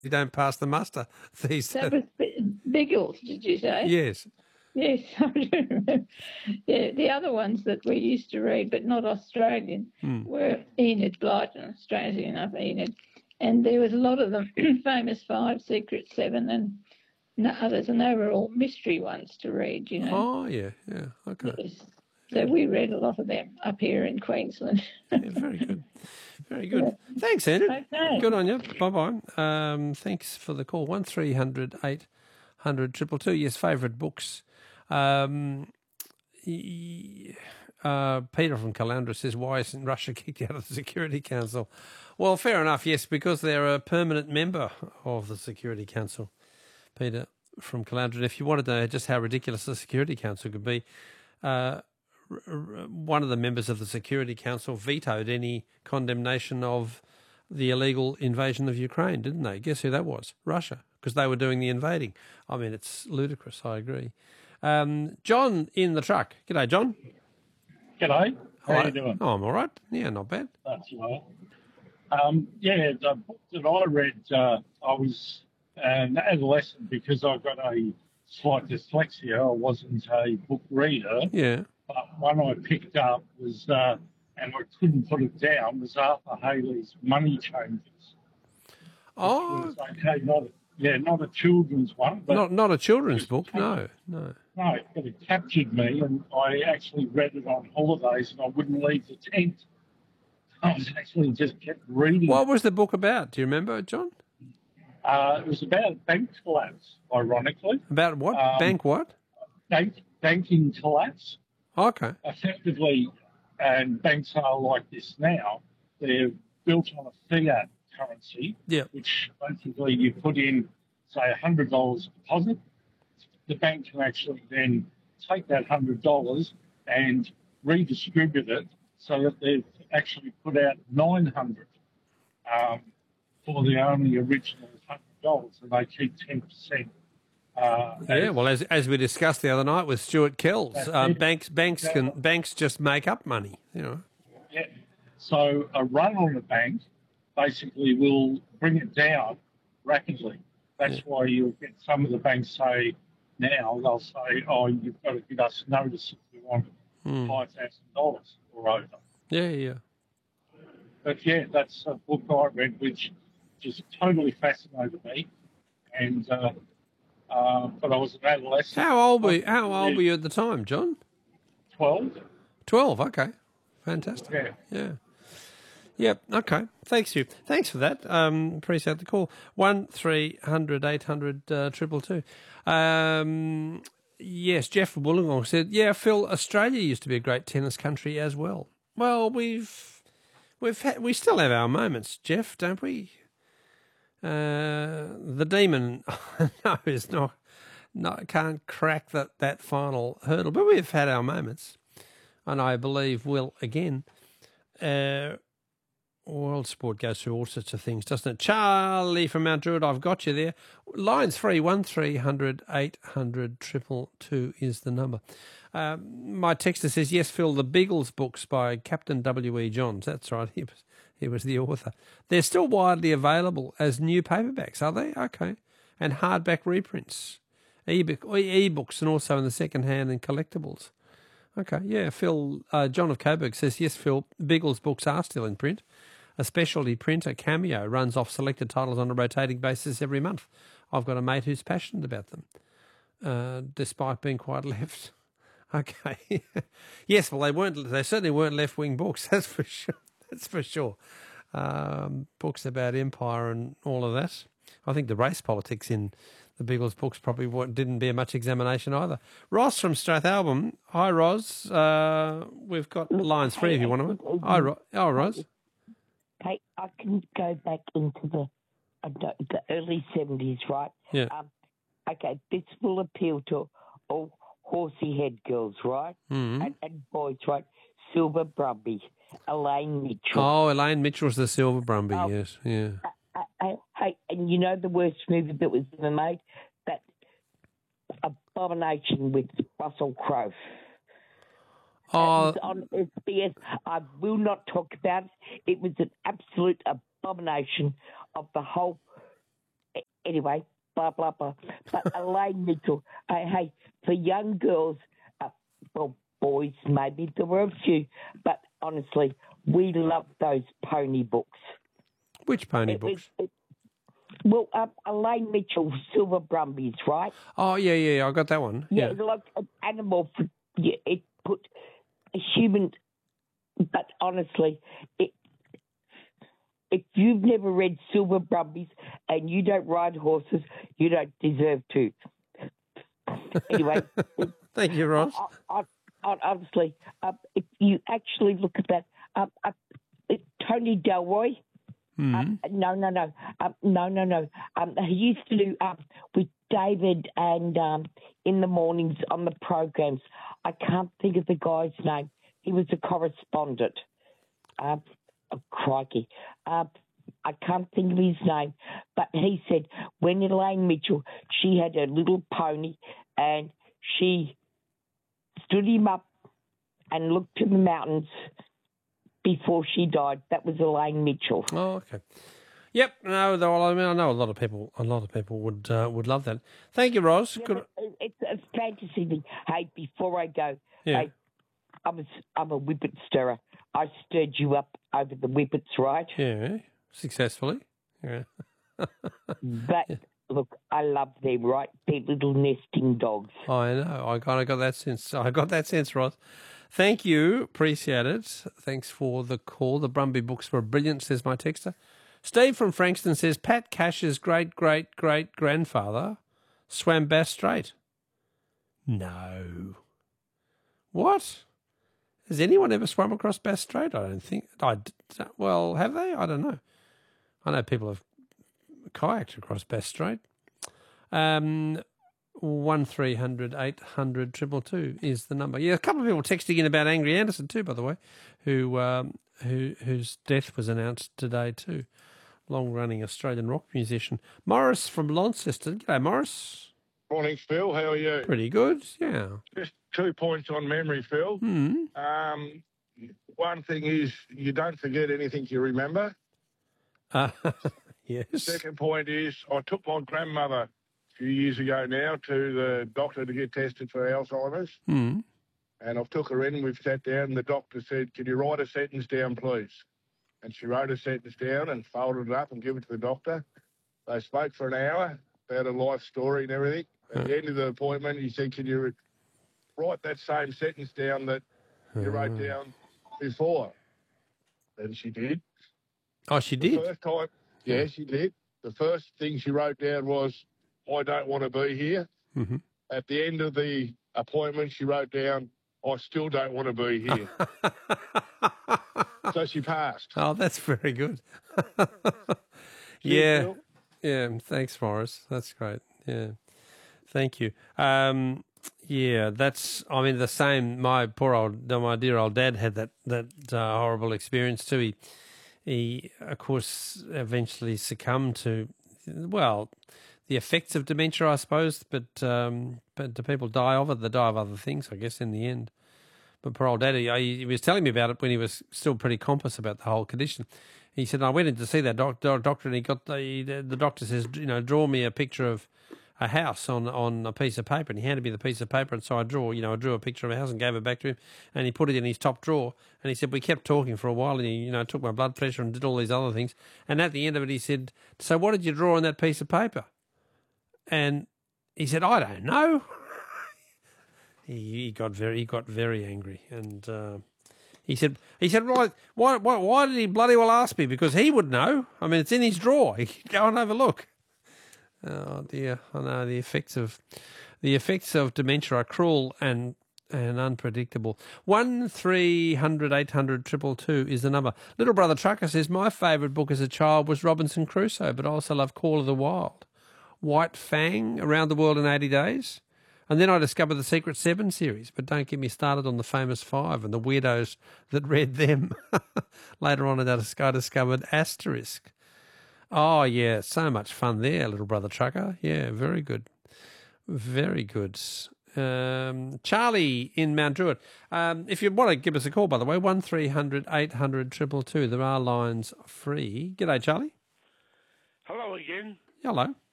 You don't pass the muster. These That was Biggles, did you say? Yes. Yes, I do remember. Yeah, the other ones that we used to read, but not Australian, were Enid Blyton, strangely enough, Enid. And there was a lot of them, Famous Five, Secret Seven, and others, and they were all mystery ones to read, Oh, yeah, okay. Yes. So we read a lot of them up here in Queensland. Yeah, very good. Very good. Yeah. Thanks, Enid. Okay. Good on you. Bye-bye. Thanks for the call. 1300 800 222. Yes, favourite books. Peter from Caloundra says, why isn't Russia kicked out of the Security Council? Well, fair enough, yes, because they're a permanent member of the Security Council. Peter from Caloundra. If you wanted to know just how ridiculous the Security Council could be, one of the members of the Security Council vetoed any condemnation of the illegal invasion of Ukraine, didn't they? Guess who that was? Russia, because they were doing the invading. I mean, it's ludicrous, I agree. John in the truck. G'day, John. G'day. How are you doing? Oh, I'm all right. Yeah, not bad. That's right. The book that I read, I was an adolescent because I've got a slight dyslexia. I wasn't a book reader. Yeah. But one I picked up was, and I couldn't put it down, was Arthur Haley's Money Changers. Oh. Not a children's one. But not a children's book, no. No, but it captured me, and I actually read it on holidays, and I wouldn't leave the tent. I was actually just kept reading. What was the book about? Do you remember, John? It was about bank collapse, ironically. About what? Bank what? Banking collapse. Okay. Effectively, and banks are like this now, they're built on a fiat currency, which basically you put in, say, $100 deposit. The bank can actually then take that $100 and redistribute it so that they've actually put out $900 for the only original $100, and they keep 10%. Well, as we discussed the other night with Stuart Kells, banks just make up money, Yeah. So a run on a bank basically will bring it down rapidly. That's why you'll get some of the banks say now, they'll say, oh, you've got to give us notice if you want $5,000 or over. Yeah. But yeah, that's a book I read which just totally fascinated me. And but I was an adolescent. How old were you at the time, John? 12. 12, okay. Fantastic. Yeah. Yep, okay. Thanks for that. Appreciate the call. 1300 800 222. Yes, Jeff from Wollongong said, yeah, Phil, Australia used to be a great tennis country as well. Well, we still have our moments, Jeff, don't we? The Demon, can't crack that final hurdle, but we've had our moments, and I believe will again. World sport goes through all sorts of things, doesn't it? Charlie from Mount Druitt, I've got you there. Line's free, 1300 800 222 is the number. My texter says, yes, Phil, the Biggles books by Captain W.E. Johns. That's right, he was the author. They're still widely available as new paperbacks, are they? Okay. And hardback reprints, e-books, and also in the second-hand and collectibles. Okay, yeah, Phil, John of Coburg says, yes, Phil, Biggles books are still in print. A specialty printer, Cameo, runs off selected titles on a rotating basis every month. I've got a mate who's passionate about them, despite being quite left. Okay. Yes, well, they certainly weren't left-wing books, that's for sure. Books about empire and all of that. I think the race politics in the Biggles books probably didn't bear much examination either. Ross from Strathalbyn. Hi, Roz. We've got lines free if you want to. Hi, Roz. Okay, I can go back into the early 70s, right? Yeah. Okay, this will appeal to all horsey-head girls, right? Mm-hmm. And boys, right? Silver Brumby, Elaine Mitchell. Oh, Elaine Mitchell's the Silver Brumby, yes, yeah. Hey, and you know the worst movie that was ever made? That Abomination with Russell Crowe. On SBS. I will not talk about it. It was an absolute abomination of the whole anyway, blah, blah, blah. But Elaine Mitchell, hey, for young girls, well, boys maybe, there were a few, but honestly, we loved those pony books. Which pony books? Well, Elaine Mitchell, Silver Brumbies, right? Oh, yeah, I got that one. Yeah, like an animal, it put a human, but honestly, if you've never read Silver Brumbies and you don't ride horses, you don't deserve to. Anyway. Thank you, Ross. Honestly, if you actually look at that, Tony Delroy, no. He used to do with David and in the mornings on the programs. I can't think of the guy's name. He was a correspondent. Crikey. I can't think of his name. But he said when Elaine Mitchell, she had a little pony and she stood him up and looked to the mountains before she died. That was Elaine Mitchell. Oh, okay. Yep. No, though I mean I know a lot of people would love that. Thank you, Ros. Yeah, it's a fantasy thing. Hey, before I go, hey, I'm a whippet stirrer. I stirred you up over the whippets, right? Yeah, successfully. Yeah. But look, I love them, right? They're little nesting dogs. I know. I kind of got that sense. I got that sense, Ross. Thank you. Appreciate it. Thanks for the call. The Brumby books were brilliant, says my texter. Steve from Frankston says Pat Cash's great-great-great-grandfather swam Bass Strait. No. What? Has anyone ever swum across Bass Strait? I don't think. Well, have they? I don't know. I know people have kayaked across Bass Strait. 1300 800 222 is the number. Yeah, a couple of people texting in about Angry Anderson too, by the way, whose death was announced today too. Long-running Australian rock musician. Morris from Launceston. G'day, Morris. Morning, Phil. How are you? Pretty good, yeah. Just 2 points on memory, Phil. One thing is you don't forget anything you remember. Yes. Second point is I took my grandmother a few years ago now to the doctor to get tested for Alzheimer's. And I've took her in, we've sat down, and the doctor said, "Can you write a sentence down, please?" And she wrote a sentence down and folded it up and gave it to the doctor. They spoke for an hour about her life story and everything. At the end of the appointment, he said, "Can you write that same sentence down that you wrote down before?" And she did. Oh, she did? The first time, yeah, she did. The first thing she wrote down was, "I don't want to be here." At the end of the appointment, she wrote down, "I still don't want to be here." So she passed. Oh, that's very good. Yeah. Thanks, Morris. That's great. Yeah. Thank you. Yeah, that's, I mean, the same, my dear old dad had that horrible experience too. He, of course, eventually succumbed to, well, the effects of dementia, I suppose, but do people die of it? They die of other things, I guess, in the end. But poor old Daddy, he was telling me about it when he was still pretty compass about the whole condition. He said, I went in to see that doctor, and he got the doctor says, draw me a picture of a house on a piece of paper, and he handed me the piece of paper, and so I drew a picture of a house and gave it back to him, and he put it in his top drawer, and he said, we kept talking for a while, and he, took my blood pressure and did all these other things, and at the end of it, he said, so what did you draw on that piece of paper? And he said, I don't know. He got very angry, and he said, why did he bloody well ask me? Because he would know. I mean, it's in his drawer. He could go and have a look. Oh dear, I know the effects of dementia are cruel and unpredictable. 1300 800 222 is the number. Little Brother Trucker says my favourite book as a child was Robinson Crusoe, but I also love Call of the Wild, White Fang, Around the World in 80 Days. And then I discovered the Secret Seven series, but don't get me started on the Famous Five and the weirdos that read them. Later on, I discovered Asterisk. Oh, yeah, so much fun there, Little Brother Trucker. Yeah, very good. Very good. Charlie in Mount Druitt. If you want to give us a call, by the way, 1300 800 222. There are lines free. G'day, Charlie. Hello again. Hello.